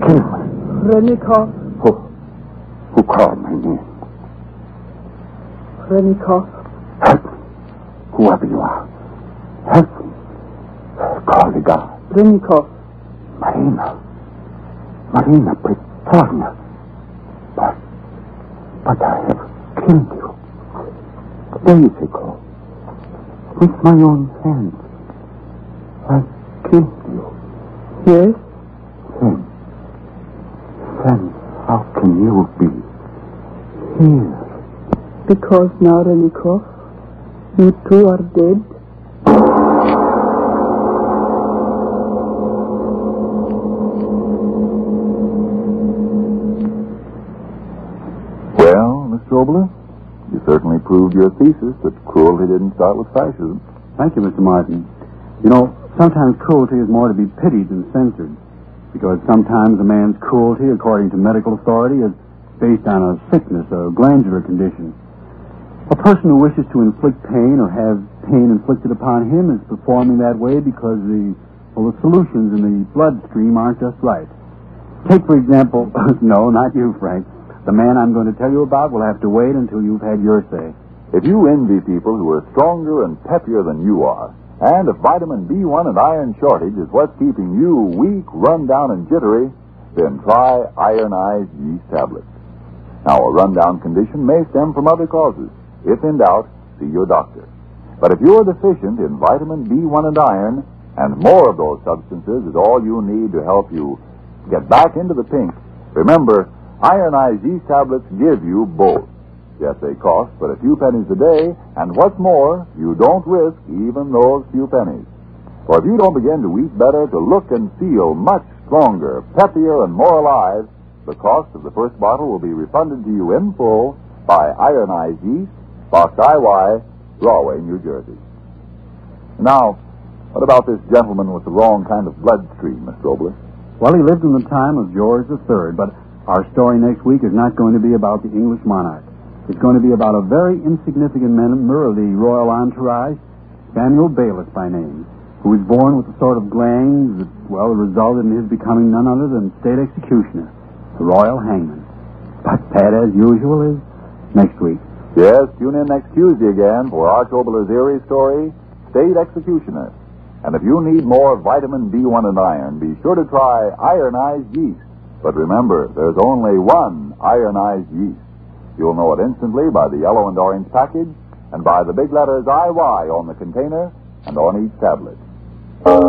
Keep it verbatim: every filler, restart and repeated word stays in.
Kill me. Rennikov. Who, who called my name? Rennikov. Help me. Whoever you are. Help me. Call the guard. Rennikov. Marina. Marina Petrovna. But, but I have killed you. Days ago. With my own hands. I killed you. Yes? Then, then how can you be here? Because now, Rennikov, you too are dead. Well, Mister Oboler, you certainly proved your thesis that cruelty didn't start with fascism. Thank you, Mister Martin. You know, sometimes cruelty is more to be pitied than censored, because sometimes a man's cruelty, according to medical authority, is based on a sickness, a glandular condition. A person who wishes to inflict pain or have pain inflicted upon him is performing that way because the, well, the solutions in the bloodstream aren't just right. Take, for example, no, not you, Frank. The man I'm going to tell you about will have to wait until you've had your say. If you envy people who are stronger and peppier than you are, and if vitamin B one and iron shortage is what's keeping you weak, run down, and jittery, then try ironized yeast tablets. Now, a rundown condition may stem from other causes. If in doubt, see your doctor. But if you're deficient in vitamin B one and iron, and more of those substances is all you need to help you get back into the pink, remember, ironized yeast tablets give you both. Yes, they cost but a few pennies a day, and what's more, you don't risk even those few pennies. For if you don't begin to eat better, to look and feel much stronger, peppier, and more alive, the cost of the first bottle will be refunded to you in full by Ironized Yeast, Box I Y, Rahway, New Jersey. Now, what about this gentleman with the wrong kind of bloodstream, Mister Oboler? Well, he lived in the time of George the Third, but our story next week is not going to be about the English monarch. It's going to be about a very insignificant member of the royal entourage, Samuel Bayliss by name, who was born with a sort of glands that, well, resulted in his becoming none other than state executioner, the royal hangman. But that, as usual, is next week. Yes, tune in next Tuesday again for Arch Oboler's eerie story, State Executioner. And if you need more vitamin B one and iron, be sure to try ironized yeast. But remember, there's only one ironized yeast. You'll know it instantly by the yellow and orange package and by the big letters I Y on the container and on each tablet.